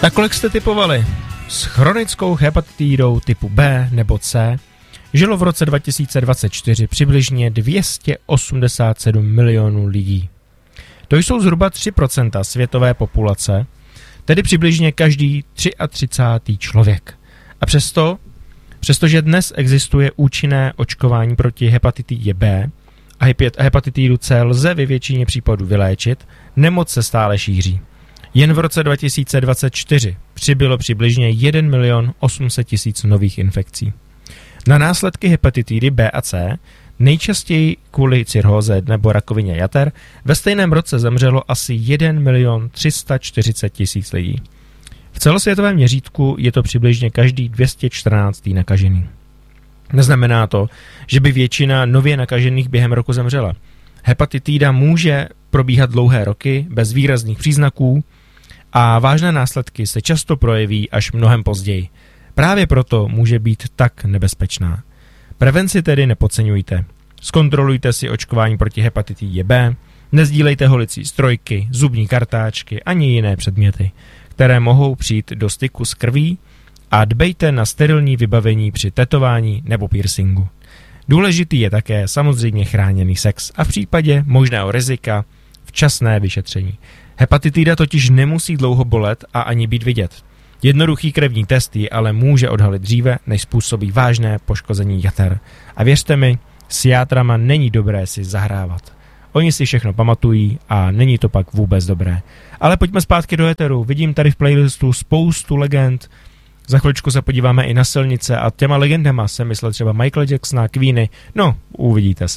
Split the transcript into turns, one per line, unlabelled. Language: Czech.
Tak kolik jste typovali? S chronickou hepatitidou typu B nebo C žilo v roce 2024 přibližně 287 milionů lidí. To jsou zhruba 3% světové populace, tedy přibližně každý 33. člověk. A přestože dnes existuje účinné očkování proti hepatitidě B a hepatitidu C lze ve většině případů vyléčit, nemoc se stále šíří. Jen v roce 2024 přibylo přibližně 1 800 000 nových infekcí. Na následky hepatitidy B a C, nejčastěji kvůli cirhóze nebo rakovině jater, ve stejném roce zemřelo asi 1 340 000 lidí. V celosvětovém měřítku je to přibližně každý 214. nakažený. Neznamená to, že by většina nově nakažených během roku zemřela. Hepatitida může probíhat dlouhé roky bez výrazných příznaků a vážné následky se často projeví až mnohem později. Právě proto může být tak nebezpečná. Prevenci tedy nepodceňujte. Zkontrolujte si očkování proti hepatitidě B, nezdílejte holicí strojky, zubní kartáčky ani jiné předměty, které mohou přijít do styku s krví, a dbejte na sterilní vybavení při tetování nebo piercingu. Důležitý je také samozřejmě chráněný sex a v případě možného rizika včasné vyšetření. Hepatitida totiž nemusí dlouho bolet a ani být vidět. Jednoduchý krevní test ji ale může odhalit dříve, než způsobí vážné poškození jater. A věřte mi, s játrama není dobré si zahrávat. Oni si všechno pamatují a není to pak vůbec dobré. Ale pojďme zpátky do éteru. Vidím tady v playlistu spoustu legend. Za chviličku se podíváme i na silnice a těma legendama jsem myslel třeba Michael Jacksona, Queeny. No, uvidíte se.